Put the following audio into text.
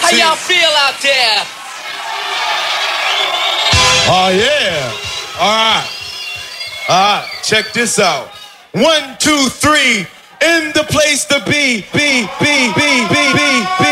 How y'all feel out there? Oh, yeah. All right. Check this out. 1, 2, 3. In the place to be.